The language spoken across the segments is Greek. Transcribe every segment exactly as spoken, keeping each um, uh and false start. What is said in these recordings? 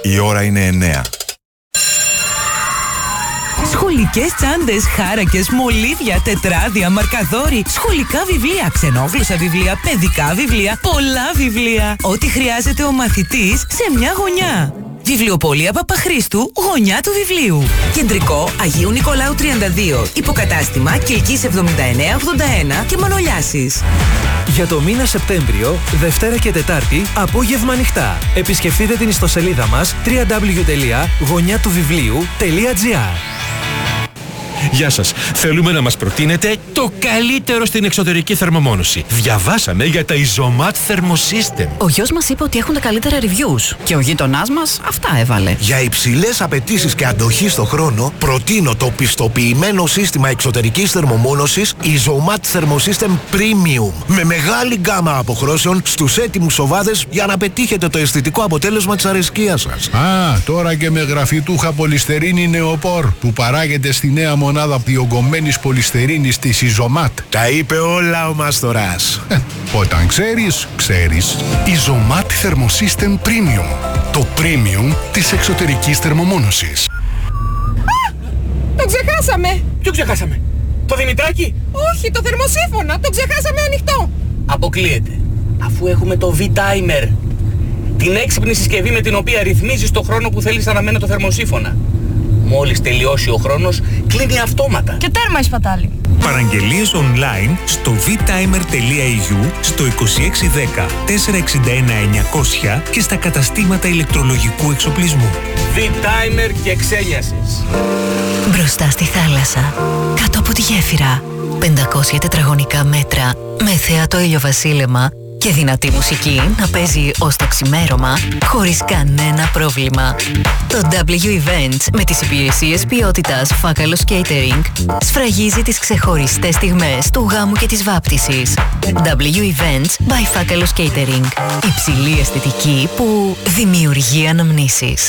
Η ώρα είναι εννέα. Σχολικές τσάντες, χάρακες, μολύβια, τετράδια, μαρκαδόροι, σχολικά βιβλία, ξενόγλωσσα βιβλία, παιδικά βιβλία, πολλά βιβλία. Ό,τι χρειάζεται ο μαθητής σε μια γωνιά. Βιβλιοπωλεία Παπαχρήστου, γωνιά του βιβλίου. Κεντρικό Αγίου Νικολάου τριάντα δύο. Υποκατάστημα Κιλκής εβδομήντα εννέα ογδόντα ένα και Μανολιάσης. Για το μήνα Σεπτέμβριο, Δευτέρα και Τετάρτη, απόγευμα ανοιχτά. Επισκεφτείτε την ιστοσελίδα μας double-u double-u double-u τελεία γωνιά του βιβλίου τελεία τζι άρ. Γεια σας. Θέλουμε να μας προτείνετε το καλύτερο στην εξωτερική θερμομόνωση. Διαβάσαμε για τα Isomat Thermosystem. Ο γιος μας είπε ότι έχουν τα καλύτερα reviews και ο γείτονάς μας αυτά έβαλε. Για υψηλές απαιτήσεις και αντοχή στο χρόνο, προτείνω το πιστοποιημένο σύστημα εξωτερικής θερμομόνωσης Isomat Thermosystem Premium. Με μεγάλη γκάμα αποχρώσεων στους έτοιμους σοβάδες για να πετύχετε το αισθητικό αποτέλεσμα της αρεσκίας σας. Α, τώρα και με γραφιτούχα πολυστερίνη νεοπόρ που παράγεται στη νέα μονάδα διογκωμένης πολυστερίνης της Isomat. Τα είπε όλα ο Μάστορας. Ε, όταν ξέρεις, ξέρεις. Isomat Thermosystem Premium. Το premium της εξωτερικής θερμομόνωσης. Α! Το ξεχάσαμε! Ποιο ξεχάσαμε? Το Δημητράκι? Όχι, το θερμοσύφωνα. Το ξεχάσαμε ανοιχτό. Αποκλείεται. Αφού έχουμε το V-Timer. Την έξυπνη συσκευή με την οποία ρυθμίζεις το χρόνο που θέλεις να αναμένει το θερμοσύφωνα. Μόλις τελειώσει ο χρόνος, κλείνει αυτόματα. Και τέρμα η σπατάλη. Παραγγελίες online στο vtimer τελεία e u, στο είκοσι έξι δέκα τετρακόσια εξήντα ένα εννιακόσια και στα καταστήματα ηλεκτρολογικού εξοπλισμού. V-Timer και ξένιασης. Μπροστά στη θάλασσα, κάτω από τη γέφυρα, πεντακόσια τετραγωνικά μέτρα με θέατο ηλιοβασίλεμα και δυνατή μουσική να παίζει ως το ξημέρωμα χωρίς κανένα πρόβλημα. Το ντάμπλιου Events με τις υπηρεσίες ποιότητας Φάκαλος Catering σφραγίζει τις ξεχωριστές στιγμές του γάμου και της βάπτισης. ντάμπλιου Events by Φάκαλος Catering. Υψηλή αισθητική που δημιουργεί αναμνήσεις.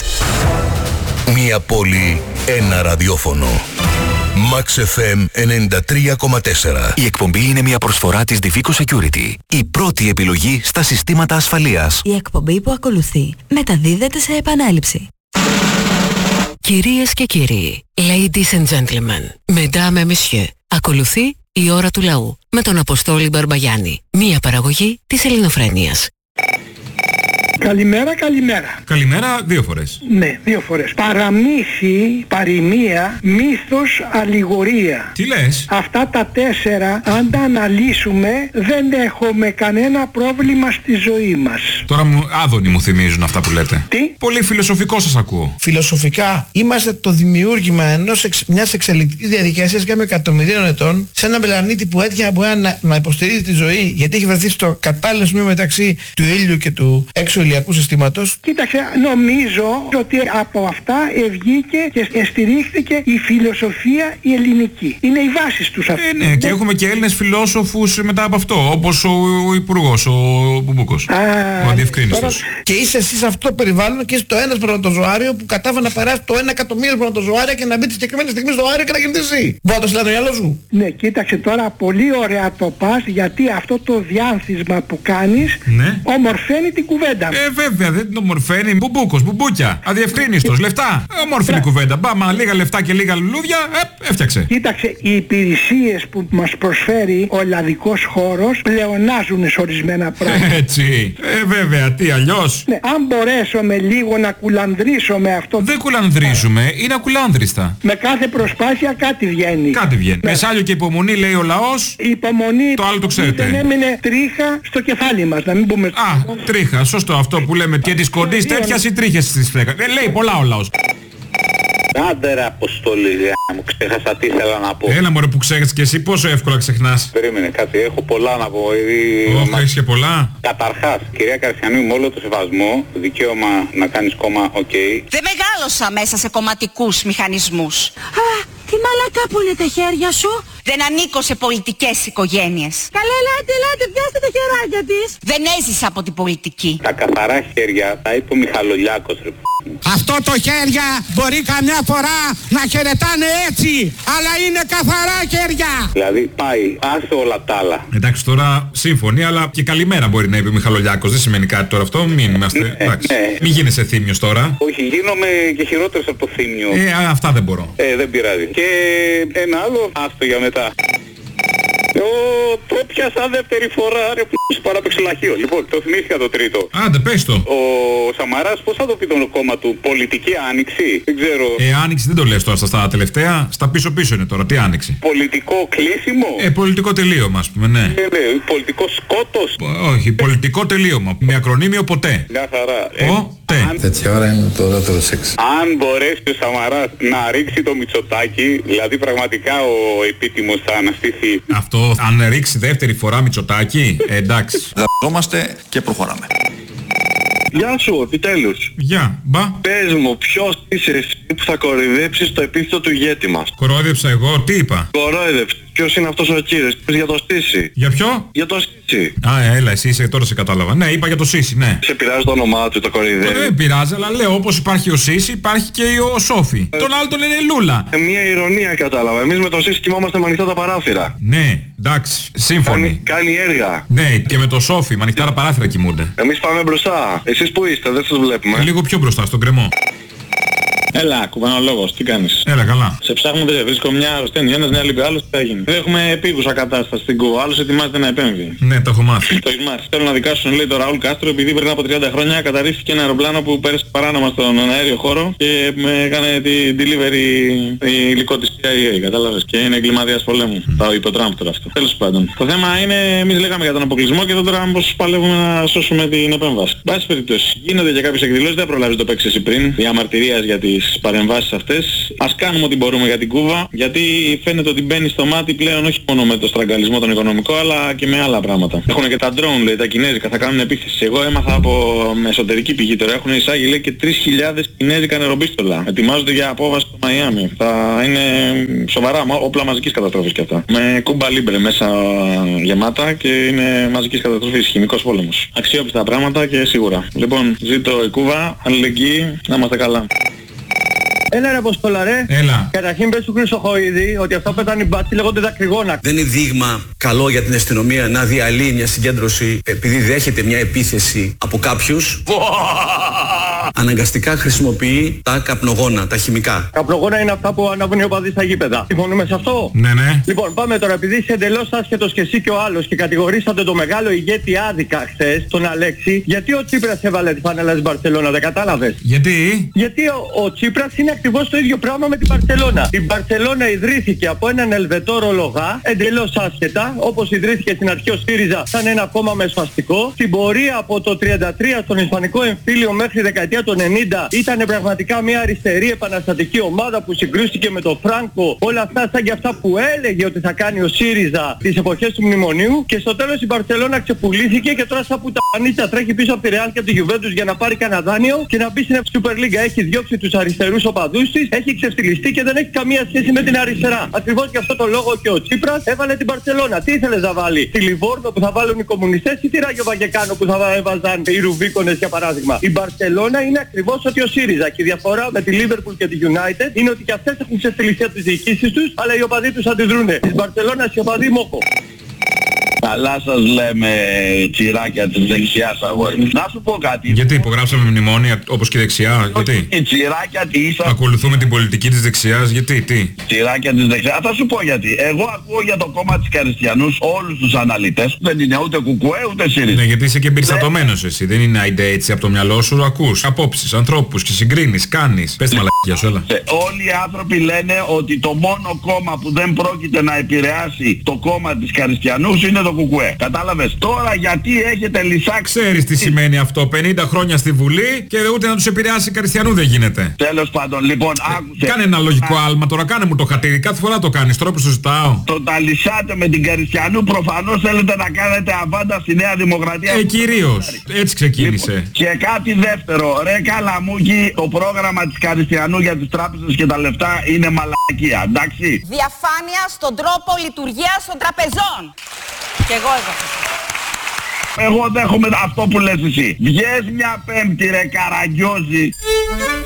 Μία πόλη, ένα ραδιόφωνο. Max εφ εμ ενενήντα τρία κόμμα τέσσερα. Η εκπομπή είναι μια προσφορά της Divico Security. Η πρώτη επιλογή στα συστήματα ασφαλείας. Η εκπομπή που ακολουθεί μεταδίδεται σε επανάληψη. Κυρίες και κύριοι, ladies and gentlemen, mesdames et messieurs, ακολουθεί η ώρα του λαού με τον Αποστόλη Μπαρμπαγιάννη. Μια παραγωγή της Ελληνοφρένειας. Καλημέρα, καλημέρα. Καλημέρα δύο φορές. Ναι, δύο φορές. Παραμύθι, παροιμία, μύθος, αλληγορία. Τι λες? Αυτά τα τέσσερα, αν τα αναλύσουμε, δεν έχουμε κανένα πρόβλημα στη ζωή μας. Τώρα μου, άδωνοι μου θυμίζουν αυτά που λέτε. Τι? Πολύ φιλοσοφικό σας ακούω. Φιλοσοφικά, είμαστε το δημιούργημα ενός εξ, μιας εξελικτικής διαδικασίας για με εκατομμυρίων ετών σε έναν πλανήτη που έτυχε μπορεί να, να υποστηρίζει τη ζωή γιατί έχει βρεθεί στο κατάλληλο σημείο μεταξύ του ήλιου και του έξω ηλιακού συστήματος. Κοίταξε, νομίζω ότι από αυτά ευγήκε και στηρίχθηκε η φιλοσοφία η ελληνική. Είναι οι βάσεις τους αυτές. Ε, ναι, και έχουμε και Έλληνες φιλόσοφους μετά από αυτό, όπως ο, ο Υπουργός, ο Μπουμπούκος. Α, ο αντιευκρίνιστος. Και είσαι εσύ σε αυτό το περιβάλλον και είσαι το ένα σπερματοζωάριο που κατάφερε να περάσει το ένα εκατομμύριο σπερματοζωάρια και να μπει τη συγκεκριμένη στιγμή στο αέριο και να γεννηθεί εσύ. Μπορεί να το συλλάβει το μυαλό σου. Ναι, κοίταξε τώρα, πολύ ωραία το πας γιατί αυτό το διάνθισμα που κάνεις ναι. ομορφαίνει την κουβέντα. Ε, βέβαια, δεν την ομορφαίνει. Μπουμπούκος, μπουμπούκια, αδιευκρίνιστος, λεφτά. Ε, ομόρφινη κουβέντα. Μπάμα, λίγα λεφτά και λίγα λουλούδια, ε, έφτιαξε. Κοίταξε, οι υπηρεσίες που μας προσφέρει ο ελλαδικός χώρος πλεονάζουν σε ορισμένα πράγματα. Έτσι. Ε, βέβαια, τι αλλιώς. Ναι, αν μπορέσουμε λίγο να κουλανδρήσουμε αυτό. Δεν κουλανδρίζουμε, είναι ακουλάνδριστα. Με κάθε προσπάθεια κάτι βγαίνει. Κάτι βγαίνει. Ναι. Μεσάλιο και υπομονή λέει ο λαός. Η υπομονή. Το άλλο το ξέρετε. Δεν έμεινε τρίχα στο κεφάλι μας, να μην πούμε. Α, τρίχα, σωστό αυτό που λέμε. Και της κοντής τέτοιας ή τρίχες της φλέκα. Ε, λέει πολλά ο λαός. Άντε ρε Αποστόλη, μου ξέχασα τι ήθελα να πω. Έλα μωρέ που ξέχασες και εσύ, πόσο εύκολα ξεχνάς. Περίμενε κάτι, έχω πολλά να πω. Όχι, μα... έχεις και πολλά. Καταρχάς, κυρία Καρσιανού, με όλο το σεβασμό, δικαίωμα να κάνεις κόμμα, οκ. Okay. Δεν μεγάλωσα μέσα σε κομματικούς μηχανισμούς. Α, τι μαλακά που είναι τα χέρια σου. Δεν ανήκω σε πολιτικές οικογένειες. Καλά, ελάτε, ελάτε, πιάστε τα χεράκια της. Δεν έζησα από την πολιτική. Τα καθαρά χέρια τα είπε ο Μιχαλολιάκος, ρε. Αυτό το χέρια μπορεί καμιά φορά να χαιρετάνε έτσι, αλλά είναι καθαρά χέρια. Δηλαδή πάει, άσε όλα τα άλλα. Εντάξει, τώρα σύμφωνοι, αλλά και καλημέρα μπορεί να είπε ο Μιχαλολιάκος. Δεν σημαίνει κάτι τώρα αυτό. Μην είμαστε. Ναι, εντάξει. ναι. Μην γίνεσαι θύμιος τώρα. Όχι, γίνομαι και χειρότερος από το θύμιο. Ε, α, αυτά δεν μπορώ. Ε, δεν πειράζει. Και ένα άλλο, άστο για μετά. Ο, το πιάσα δεύτερη φορά, ρε που παράπαιξε λαχείο. Λοιπόν, το θυμήθηκα το τρίτο. Άντε, πες το. Ο Σαμαράς, πώς θα το πει το κόμμα του, πολιτική άνοιξη, δεν ξέρω. Ε, άνοιξη δεν το λες τώρα στα τελευταία, στα πίσω-πίσω είναι τώρα. Τι άνοιξη? Πολιτικό κλείσιμο. Ε, πολιτικό τελείωμα, ας πούμε, ναι. Ε, ναι, πολιτικό σκότος. Όχι, πολιτικό τελείωμα. Με ακρονίμιο ποτέ. Μια χαρά. Ο, τε. Αν... Τέτοια ώρα είναι το ωραιότερο σεξ. Αν μπορέσει ο Σαμαράς να ρίξει το Μητσοτάκι, δηλαδή πραγματικά ο επίτιμος θα αναστηθεί. Αυτό, αν ρίξει δεύτερη φορά Μητσοτάκι, ε, εντάξει. Γαμπτόμαστε και προχωράμε. Γεια σου, επιτέλους. Γεια, μπα. Πες μου, ποιος είσαι εσύ που θα κοροϊδέψεις το επίθετο του ηγέτη μας? Κορόιδεψα εγώ, τι είπα? Κορόιδεψες. Ποιος είναι αυτός ο κύριος? Πες για το Σύση. Για ποιο? Για το Σύση. Α, έλα, εσύ είσαι, τώρα σε κατάλαβα. Ναι, είπα για το Σύση, ναι. Σε πειράζει το όνομά του, το κοροϊδεύει? Δεν πειράζει, αλλά λέω όπως υπάρχει ο Σύση, υπάρχει και ο Σόφι. Ε, Τον άλλο τον είναι Λούλα. Ε, μια ηρωνία κατάλαβα. Εμείς με το Σύση κοιμόμαστε με ανοιχτά τα παράθυρα. Ναι, εντάξει, σύμφωνοι. Κάνει, κάνει έργα. Ναι, και με το Σόφι, με ανοιχτά τα παράθυρα κοιμούνται. Εμείς πάμε μπροστά. Εσείς που είστε, δεν σας βλέπουμε. Ε, λίγο πιο μπροστά, στον κρεμό. Έλα, κουβανολόγος, τι κάνεις? Έλα, καλά. Σε ψάχνουμε, δεν βρίσκω μια αρρωσταίνει, ένας, μια λίγο άλλος, τι θα γίνει? Δεν έχουμε επίγουσα κατάσταση στην Κούβα, άλλος ετοιμάζεται να επέμβει. Ναι, το έχω μάθει. Το έχεις μάθει. Θέλω να δικάσουν, λέει, το Ραούλ Κάστρο, επειδή πριν από τριάντα χρόνια καταρρίφθηκε ένα αεροπλάνο που πέρασε παράνομα στον αέριο χώρο και με έκανε την delivery υλικό της σι άι έι, κατάλαβες, και είναι εγκληματίας πολέμου. Mm. Το είπε ο Τραμπ τώρα αυτό. Τέλος πάντων. Το θέμα είναι, εμείς λέγαμε για τον αποκλεισμό και εδώ τώρα πώς παλεύουμε να σώσουμε την επέμβαση. Μπάση περιπτώσει. Γίνονται και κάποιες εκδηλώσεις, δεν προλάβεις το παίξεις εσύ πριν, διαμαρτυρίας για τις παρεμβάσεις αυτές. Ας κάνουμε ό,τι μπορούμε για την Κούβα, γιατί φαίνεται ότι μπαίνει στο μάτι πλέον όχι μόνο με το στραγγαλισμό τον οικονομικό, αλλά και με άλλα πράγματα. Έχουν και τα drone, λέει, τα κινέζικα, θα κάνουν επίθεση. Εγώ έμαθα από με εσωτερική πηγή τώρα, έχουν εισάγει, λέει, και τρεις χιλιάδες κινέζικα νεροπίστολα. Ετοιμάζονται για απόβαση στο Μαϊάμι. Θα είναι σοβαρά όπλα μαζικής καταστροφής και αυτά. Με κούμπα λίμπρε μέσα γεμάτα και είναι μαζικής καταστροφής, χημικός πόλεμος. Αξιόπιστα πράγματα και σίγουρα. Λοιπόν, ζήτω η Κούβα, αλληλεγγύη, να είμαστε καλά. Έλα ρε Αποστόλα ρε. Έλα. Καταρχήν πες του Χρυσοχοΐδη ότι αυτό που πέτανε οι μπάτσοι λέγονται δακρυγόνα. Δεν είναι δείγμα καλό για την αστυνομία να διαλύει μια συγκέντρωση επειδή δέχεται μια επίθεση από κάποιους. Αναγκαστικά χρησιμοποιεί τα καπνογόνα, τα χημικά. Καπνογόνα είναι αυτά που ανάβουν οι οπαδοί στα γήπεδα. Συμφωνούμε σε αυτό? Ναι, ναι. Λοιπόν, πάμε τώρα, επειδή είσαι εντελώς άσχετος και εσύ και ο άλλος και κατηγορήσατε το μεγάλο ηγέτη άδικα χθες, τον Αλέξη, γιατί ο Τσίπρας έβαλε τη φανέλα της Μπαρσελόνα, δεν κατάλαβες? Γιατί? Γιατί ο, ο Τσίπρας είναι ακριβώς το ίδιο πράγμα με την Μπαρσελόνα. Η Μπαρσελόνα ιδρύθηκε από έναν Ελβετόρο λογά, εντελώς άσχετα, όπως ιδρύθηκε στην αρχή ο ΣΥΡΙΖΑ σαν ένα κόμμα μεσφαστικό. Στην πορεία από το τριάντα τρία στον Ισπανικό εμφύλιο μέχρι δεκαετία του ενενήντα ήταν πραγματικά μια αριστερή επαναστατική ομάδα που συγκρούστηκε με τον Φράνκο. Όλα αυτά σαν και αυτά που έλεγε ότι θα κάνει ο ΣΥΡΙΖΑ τις εποχές του μνημονίου. Και στο τέλος η Μπαρσελόνα ξεπουλήθηκε και τώρα σαν πουτανίτσα τρέχει πίσω από τη Ρεάλ και από τη Γιουβέντους για να πάρει κανένα δάνειο και να μπει στην Super League. Έχει διώξει τους αριστερούς οπαδούς της, έχει ξεφτυλιστεί και δεν έχει καμία σχέση με την αριστερά. Ακριβώς γι' αυτό το λόγο και ο Τσίπρας έβαλε την Μπαρσελόνα. Τι ήθελες να βάλει? Τη Λιβόρνο που θα βάλουν οι κομμουνιστές ή τη Ράγιο Βαγεκάνο που θα έβαζαν οι Ρουβίκονες για παράδειγμα? Η Μπαρσελόνα είναι ακριβώς ότι ο ΣΥΡΙΖΑ, και η διαφορά με τη Liverpool και τη United είναι ότι και αυτές έχουν ξεφτυλιστεί από τις διοικήσεις τους, αλλά οι οπαδοί τους αντιδρούνε. Της Μπαρσελόνας οι οπαδοί μόχο. Καλά σας λέμε, τσιράκια της δεξιάς αγόρι. Να σου πω κάτι. Γιατί υπογράψαμε μνημόνια όπως και η δεξιά? Γιατί? Η τσιράκια της... Ακολουθούμε την πολιτική της δεξιάς. Γιατί? Τι? Τσιράκια της δεξιάς. Θα σου πω γιατί. Εγώ ακούω για το κόμμα της Καριστιανούς όλους τους αναλυτές. Δεν είναι ούτε κουκουέ ούτε ΣΥΡΙΖΑ. Ναι, γιατί είσαι και εμπεριστατωμένος εσύ. Δεν είναι άιντε έτσι από το μυαλό σου. Ακούς απόψεις, ανθρώπους και συγκρίνεις, κάνεις. Πες τη μαλακία σου, έλα. Όλοι οι άνθρωποι λένε ότι το μόνο κόμμα που δεν πρόκειται να επηρεάσει το κόμμα της Καριστιανούς είναι το κουκουέ. Κατάλαβες? Τώρα γιατί έχετε λυσάξει... Ξέρεις τι σημαίνει αυτό? πενήντα χρόνια στη Βουλή και ούτε να τους επηρεάσει Καριστιανού δεν γίνεται. Τέλος πάντων, λοιπόν, άκουσε. Κάνε ένα λογικό άλμα τώρα, κάνε μου το χατήρι. Κάθε φορά το κάνεις, τώρα που σου ζητάω. Το τα λυσάτε με την Καριστιανού, προφανώς θέλετε να κάνετε αβάντα στη Νέα Δημοκρατία. Ε, κυρίως. Έτσι ξεκίνησε. Λοιπόν, και κάτι δεύτερο. Ρε Καλαμούκι, το πρόγραμμα της Καριστιανού για τις τράπεζες και τα λεφτά είναι μαλακία, εντάξει? Διαφάνεια στον τρόπο λειτουργίας των τραπεζών. Και εγώ εδώ. Εγώ δέχομαι αυτό που λες εσύ. Βγες μια πέμπτη ρε καραγκιόζη.